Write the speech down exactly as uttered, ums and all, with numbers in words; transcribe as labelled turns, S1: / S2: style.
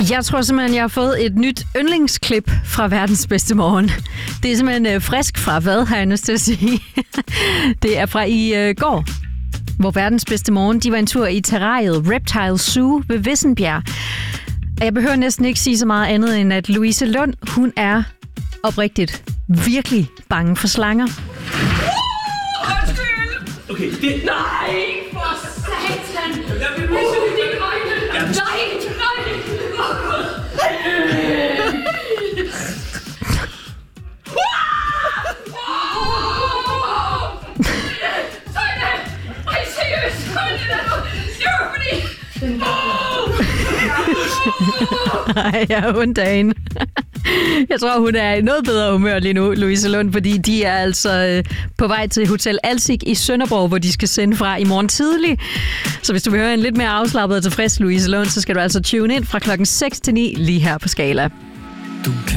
S1: Jeg tror simpelthen, jeg har fået et nyt yndlingsklip fra Verdens Bedste Morgen. Det er simpelthen øh, frisk fra hvad, har jeg lyst til at sige. Det er fra i øh, går, hvor Verdens Bedste Morgen, de var en tur i terrariet Reptile Zoo ved Vissenbjerg. Og jeg behøver næsten ikke sige så meget andet, end at Louise Lund, hun er oprigtigt virkelig bange for slanger.
S2: Okay, det...
S3: Nej, for satan! Jeg vil vise det dine øjne! Nej, nej! Sådan! Ej, seriøst! Hold det der nu! Jo, fordi...
S1: Nej, jeg har ondt af hende. Jeg tror, hun er i noget bedre humør lige nu, Louise Lund, fordi de er altså øh, på vej til Hotel Alsik i Sønderborg, hvor de skal sende fra i morgen tidlig. Så hvis du vil høre en lidt mere afslappet og tilfreds Louise Lund, så skal du altså tune ind fra klokken seks til ni lige her på Skala.